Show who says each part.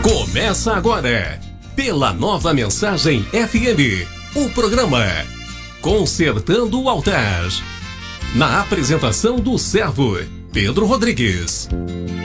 Speaker 1: Começa agora, pela Nova Mensagem FM, o programa Consertando o Altar. Na apresentação do servo Pedro Rodrigues.